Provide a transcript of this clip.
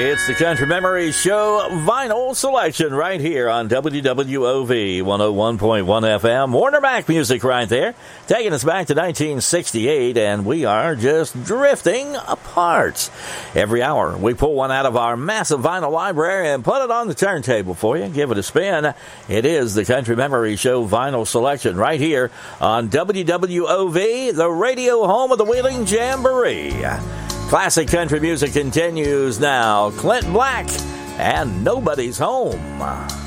It's the Country Memories Show vinyl selection right here on WWOV 101.1 FM. Warner Mac music right there, taking us back to 1968, and we are just drifting apart. Every hour, we pull one out of our massive vinyl library and put it on the turntable for you. Give it a spin. It is the Country Memories Show vinyl selection right here on WWOV, the radio home of the Wheeling Jamboree. Classic country music continues now. Clint Black and Nobody's Home.